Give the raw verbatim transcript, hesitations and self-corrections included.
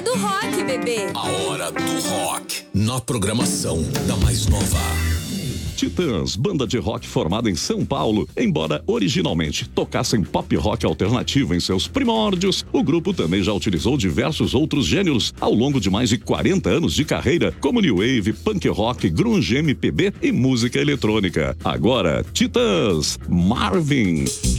hora do rock, bebê. A hora do rock. Na programação da mais nova. Titãs, banda de rock formada em São Paulo. Embora originalmente tocassem pop rock alternativo em seus primórdios, o grupo também já utilizou diversos outros gêneros ao longo de mais de quarenta anos de carreira, como new wave, punk rock, grunge, M P B e música eletrônica. Agora, Titãs, Marvin.